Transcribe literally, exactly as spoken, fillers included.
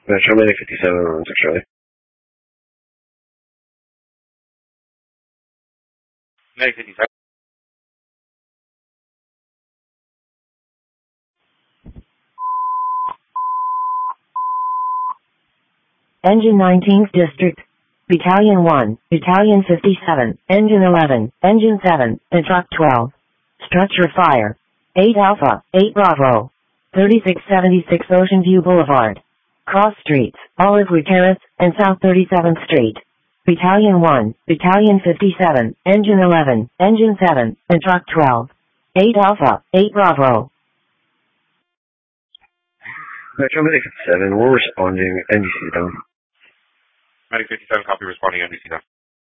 Metro Medic fifty-seven, one six Charlie. Medic fifty-seven. Engine nineteenth District, Battalion one, Battalion fifty-seven, Engine eleven, Engine seven, and Truck twelve. Structure fire. eight Alpha, eight Bravo. thirty-six seventy-six Ocean View Boulevard. Cross Streets, Olive Terrace, and South thirty-seventh Street. Battalion one, Battalion fifty-seven, Engine eleven, Engine seven, and Truck twelve. eight Alpha, eight Bravo. Metro Medic fifty-seven, we're responding N B C down. Medic fifty-seven, copy, responding N B C down.